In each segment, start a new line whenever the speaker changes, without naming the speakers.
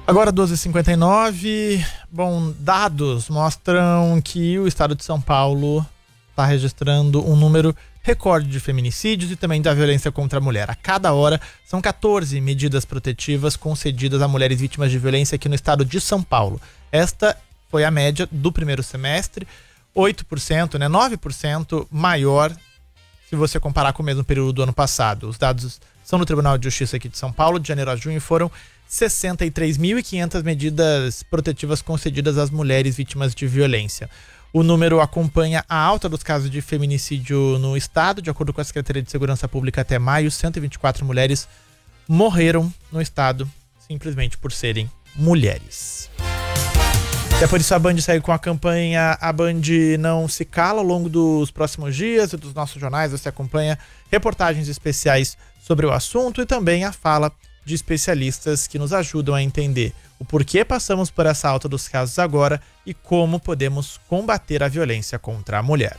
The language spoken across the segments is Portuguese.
Agora 12h59. Bom, dados mostram que o estado de São Paulo está registrando um número recorde de feminicídios e também da violência contra a mulher. A cada hora são 14 medidas protetivas concedidas a mulheres vítimas de violência aqui no estado de São Paulo. Esta foi a média do primeiro semestre, 8%, 9% maior se você comparar com o mesmo período do ano passado. Os dados são do Tribunal de Justiça aqui de São Paulo. De janeiro a junho foram 63.500 medidas protetivas concedidas às mulheres vítimas de violência. O número acompanha a alta dos casos de feminicídio no estado. De acordo com a Secretaria de Segurança Pública, até maio, 124 mulheres morreram no estado simplesmente por serem mulheres. E é por isso a Band segue com a campanha A Band Não Se Cala. Ao longo dos próximos dias e dos nossos jornais você acompanha reportagens especiais sobre o assunto e também a fala de especialistas que nos ajudam a entender o porquê passamos por essa alta dos casos agora e como podemos combater a violência contra a mulher.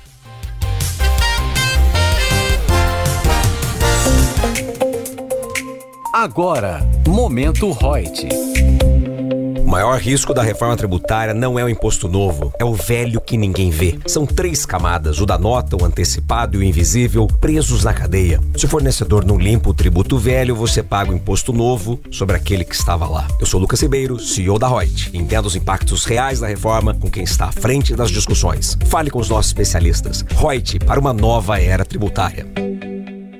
Agora, Momento Reut.
O maior risco da reforma tributária não é o imposto novo, é o velho que ninguém vê. São 3 camadas, o da nota, o antecipado e o invisível, presos na cadeia. Se o fornecedor não limpa o tributo velho, você paga o imposto novo sobre aquele que estava lá. Eu sou Lucas Ribeiro, CEO da Reut. Entenda os impactos reais da reforma com quem está à frente das discussões. Fale com os nossos especialistas. Reut, para uma nova era tributária.